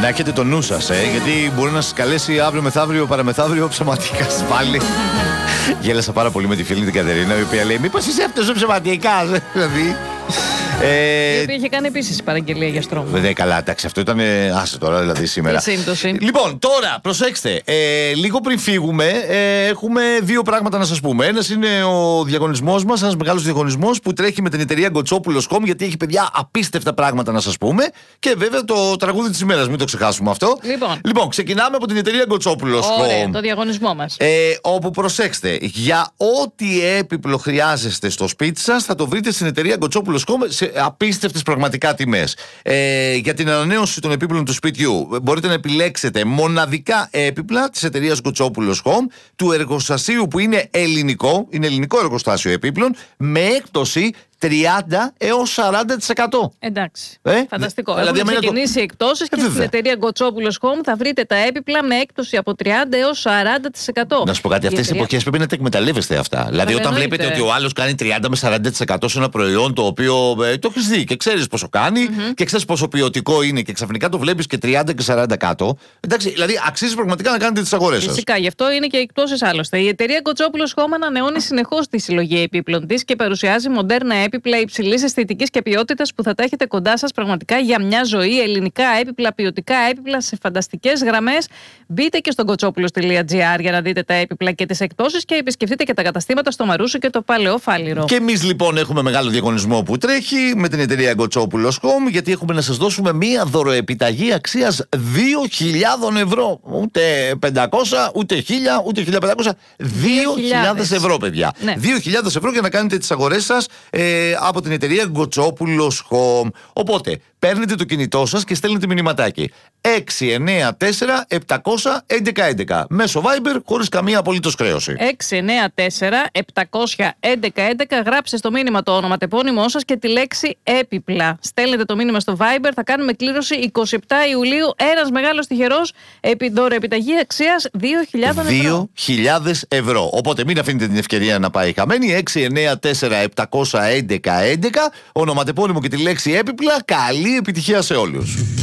Να έχετε το νου σας, γιατί μπορεί να σας καλέσει αύριο, μεθαύριο, παραμεθαύριο ψωματικάς πάλι. Γέλασα πάρα πολύ με τη φίλη την Κατερίνα, η οποία λέει: μήπως είσαι αυτός ο ψωματικάς, δηλαδή. Η οποία είχε κάνει επίσης παραγγελία για στρώμα. Βέβαια, καλά, εντάξει, αυτό ήταν. Άσε τώρα, δηλαδή σήμερα. Σύμπτωση. Λοιπόν, τώρα, προσέξτε. Λίγο πριν φύγουμε, έχουμε δύο πράγματα να σας πούμε. Ένας είναι ο διαγωνισμός μας, ένας μεγάλος διαγωνισμός που τρέχει με την εταιρεία Gotsopoulos.com, γιατί έχει, παιδιά, απίστευτα πράγματα να σας πούμε. Και βέβαια το τραγούδι της ημέρας, μην το ξεχάσουμε αυτό. Λοιπόν, ξεκινάμε από την εταιρεία Gotsopoulos.com. Ωραία, το διαγωνισμό μας. Όπου προσέξτε, για ό,τι έπιπλο χρειάζεστε στο σπίτι σας, θα το βρείτε στην εταιρεία Gotsopoulos.com σε απίστευτες πραγματικά τιμές. Για την ανανέωση των επίπλων του σπιτιού μπορείτε να επιλέξετε μοναδικά έπιπλα της εταιρείας Gotsopoulos.com, του εργοστασίου που είναι ελληνικό εργοστάσιο επίπλων, με έκπτωση 30 έως 40%. Εντάξει. Φανταστικό. Δηλαδή, έχουν ξεκινήσει εκπτώσεις και στην εταιρεία Gotsopoulos.com θα βρείτε τα έπιπλα με έκπτωση από 30 έως 40%. Να σου πω κάτι, αυτές τις εποχές πρέπει να τα εκμεταλλεύεστε αυτά. Δηλαδή, όταν βλέπετε ότι ο άλλος κάνει 30 με 40% σε ένα προϊόν το οποίο το έχεις δει και ξέρεις πόσο κάνει και ξέρεις πόσο ποιοτικό είναι, και ξαφνικά το βλέπεις και 30 και 40 κάτω. Εντάξει, δηλαδή αξίζει πραγματικά να κάνετε τις αγορές σας. Φυσικά, γι' αυτό είναι και εκπτώσεις άλλωστε. Η εταιρεία Gotsopoulos.com ανανεώνει συνεχώς τη συλλογή επίπλων της και παρουσιάζει μοντέρνα έπιπλα υψηλής αισθητικής και ποιότητας που θα τα έχετε κοντά σας πραγματικά για μια ζωή. Ελληνικά έπιπλα, ποιοτικά έπιπλα σε φανταστικές γραμμές. Μπείτε και στο gotsopoulos.gr για να δείτε τα έπιπλα και τις εκπτώσεις και επισκεφτείτε και τα καταστήματα στο Μαρούσο και το Παλαιό Φάληρο. Και εμείς λοιπόν έχουμε μεγάλο διαγωνισμό που τρέχει με την εταιρεία Gotsopoulos.com, γιατί έχουμε να σας δώσουμε μία δωροεπιταγή αξίας 2.000 ευρώ. Ούτε 500, ούτε 1.000, ούτε 1.500. 2.000 ευρώ, παιδιά. Ναι. 2.000 ευρώ για να κάνετε τις αγορές σας από την εταιρεία Gotsopoulos.com. Οπότε παίρνετε το κινητό σας και στέλνετε μηνυματάκι 694-700-1111 μέσω Viber, χωρίς καμία απολύτως χρέωση. 694-700-1111. Γράψτε στο μήνυμα το όνομα, τεπώνυμό σας και τη λέξη έπιπλα. Στέλνετε το μήνυμα στο Viber. Θα κάνουμε κλήρωση 27 Ιουλίου. Ένας μεγάλος τυχερός δωροεπιταγή αξίας 2.000 ευρώ. 2.000 ευρώ. Οπότε μην αφήνετε την ευκαιρία να πάει χαμένη. 694-700-1111. Ονοματεπώνυμο και τη λέξη έπιπλα. Καλή επιτυχία σε όλους.